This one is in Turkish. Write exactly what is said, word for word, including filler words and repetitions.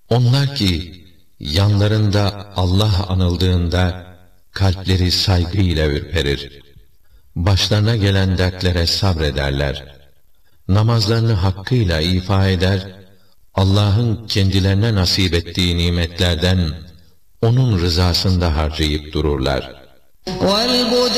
Onlar ki yanlarında Allah anıldığında kalpleri saygıyla ürperir. Başlarına gelen dertlere sabrederler. Namazlarını hakkıyla ifa eder, Allah'ın kendilerine nasip ettiği nimetlerden onun rızasında harcayıp dururlar.